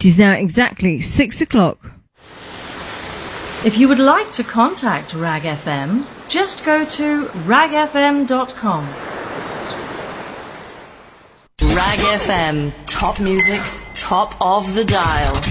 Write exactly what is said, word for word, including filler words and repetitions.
It is now exactly six o'clock. If you would like to contact Rag F M, just go to rag f m dot com. Rag F M, top music, top of the dial.